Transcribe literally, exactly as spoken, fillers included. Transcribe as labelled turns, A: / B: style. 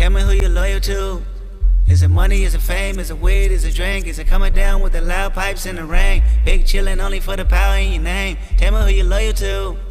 A: Tell me who you're loyal to. Is it money, is it fame, is it weed, is it drink? Is it coming down with the loud pipes in the rain? Big chillin' only for the power in your name. Tell me who you're loyal to.